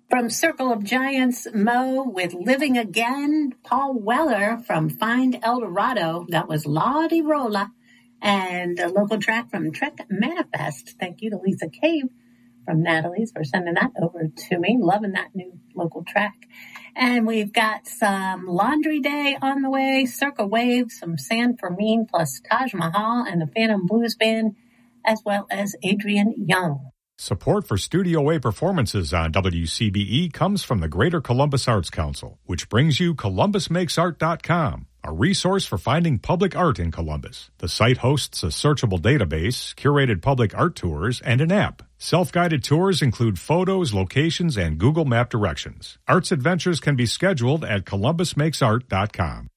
From Circle of Giants, Mo with Living Again. Paul Weller from Find El Dorado. That was La Di Rola. And a local track from Trek Manifest. Thank you to Lisa Cave from Natalie's for sending that over to me. Loving that new local track. And we've got some Laundry Day on the way, Circa Waves, some San Fermin, plus Taj Mahal and the Phantom Blues Band, as well as Adrian Young. Support for Studio A performances on WCBE comes from the Greater Columbus Arts Council, which brings you ColumbusMakesArt.com, a resource for finding public art in Columbus. The site hosts a searchable database, curated public art tours, and an app. Self-guided tours include photos, locations, and Google Map directions. Arts adventures can be scheduled at ColumbusMakesArt.com.